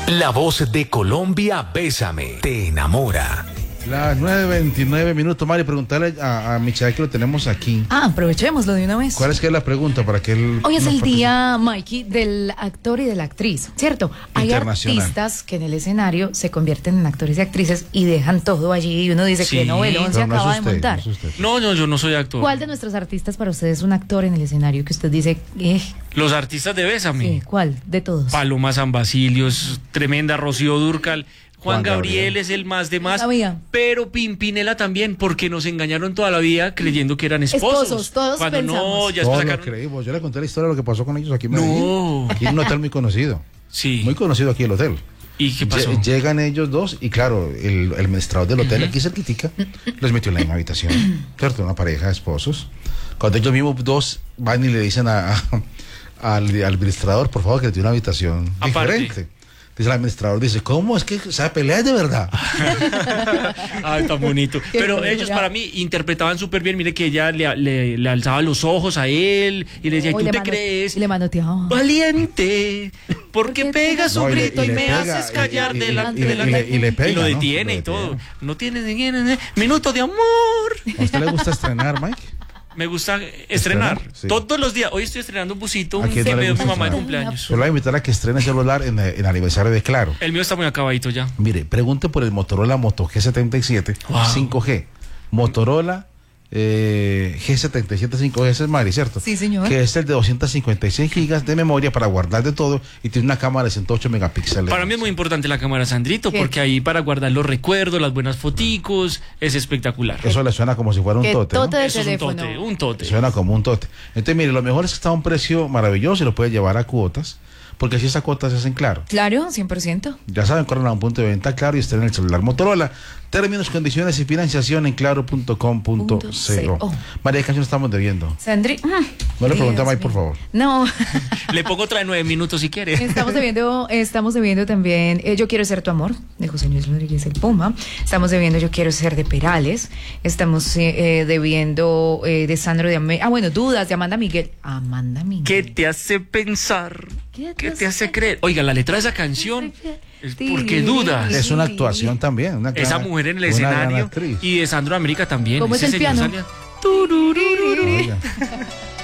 La voz de Colombia, Bésame, te enamora. Las 9:29 Mari, preguntarle a Michael que lo tenemos aquí. Aprovechémoslo de una vez. ¿Cuál es que es la pregunta para que él... Hoy es el día, Mikey, del actor y de la actriz, ¿cierto? Hay artistas que en el escenario se convierten en actores y actrices y dejan todo allí y uno dice que novelón se acaba de montar. No, yo no soy actor. ¿Cuál de nuestros artistas para usted es un actor en el escenario que usted dice, Los artistas de Bésame. Sí, ¿cuál? De todos. Paloma San Basilio, es tremenda, Rocío Dúrcal. Juan Gabriel es el más de más, pero Pimpinela también, porque nos engañaron toda la vida creyendo que eran esposos. Todos cuando pensamos. no, ya todos sacaron... lo creímos. Yo le conté la historia de lo que pasó con ellos aquí en Medellín. Aquí en un hotel muy conocido. Sí. Muy conocido aquí el hotel. ¿Y qué pasó? Llegan ellos dos y claro, el administrador del hotel aquí cerquitica los metió en la misma habitación, ¿cierto? Una pareja de esposos. Cuando ellos mismos dos van y le dicen al administrador, por favor, que le dé una habitación diferente. Dice el administrador, dice, ¿cómo? Es que sabe pelear de verdad. Ay, tan bonito. Pero ellos para mí interpretaban súper bien. Mire que ella le alzaba los ojos a él y le decía, ¿tú te crees? Y le manoteaba. Valiente, porque pegas un grito y me haces callar delante de la... Y le pega, y lo detiene y todo. No tiene minuto de amor. ¿A usted le gusta estrenar, Mike? Me gusta estrenar sí. Todos los días. Hoy estoy estrenando un busito que me dio mi mamá de cumpleaños. Yo le voy a invitar a que estrene celular en el aniversario de Claro. El mío está muy acabadito ya. Mire, pregunte por el Motorola Moto G77 5G. Motorola G77 5G, ese es Mari, ¿cierto? Sí, señor. Que es el de 256 gigas de memoria para guardar de todo y tiene una cámara de 108 megapíxeles. Para mí es muy importante la cámara, Sandrito, porque ahí para guardar los recuerdos, las buenas foticos, es espectacular. Eso le suena como si fuera un tote, ¿no? Eso es un tote. Suena como un tote. Entonces, mire, lo mejor es que está a un precio maravilloso y lo puede llevar a cuotas. Porque si esas cuotas se hacen Claro. Claro, 100%. Ya saben, corren a un punto de venta Claro y estén en el celular Motorola. Términos, condiciones y financiación en claro.com.co. María, ¿qué canción estamos debiendo? Sandri. No le pregunté a Mike, por favor. No. Le pongo otra de 9 minutos si quiere. Estamos debiendo también Yo quiero ser tu amor, de José Luis Rodríguez el Puma. Estamos debiendo Yo quiero ser de Perales. Estamos debiendo de Sandro de Dudas de Amanda Miguel. ¿Qué te hace pensar? ¿Qué te hace creer? Oiga, la letra de esa canción es porque dudas. Es una actuación también. Esa mujer en el escenario y de Sandro de América también. ¿Cómo es el piano?